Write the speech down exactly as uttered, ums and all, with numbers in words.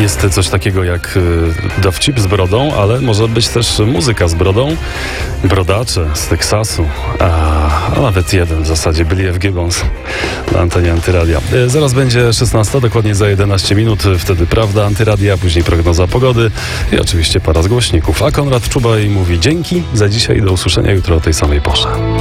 Jest coś takiego jak y, dowcip z brodą, ale może być też muzyka z brodą. Brodacze z Teksasu, a, a nawet jeden w zasadzie, Billy F. Gibbons na antenie Antyradia. Y, zaraz będzie szesnasta, dokładnie za jedenaście minut, wtedy Prawda Antyradia, później prognoza pogody i oczywiście para z głośników. A Konrad Czubaj mówi dzięki za dzisiaj, do usłyszenia jutro o tej samej porze.